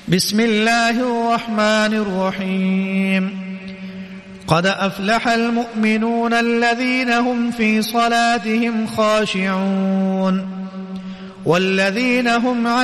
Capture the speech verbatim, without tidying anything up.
بسم الله الرحمن الرحيم قد أفلح المؤمنون الذين هم في صلاتهم خاشعون والذين هم عن